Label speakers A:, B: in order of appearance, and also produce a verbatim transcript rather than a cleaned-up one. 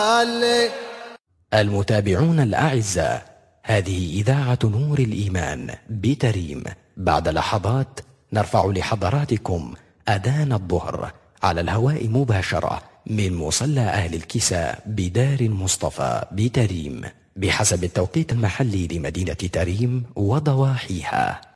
A: المتابعون الأعزاء، هذه إذاعة نور الإيمان بتريم. بعد لحظات نرفع لحضراتكم أذان الظهر على الهواء مباشرة من مصلى أهل الكساء بدار المصطفى بتريم بحسب التوقيت المحلي لمدينة تريم وضواحيها.